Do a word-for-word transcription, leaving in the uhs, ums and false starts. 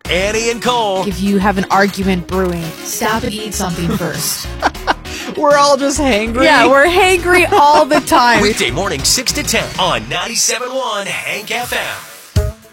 Annie and Cole. If you have an argument brewing, stop and eat something first. we're all just hangry. Yeah, we're hangry all the time. Weekday morning, six to ten on ninety-seven point one Hank F M.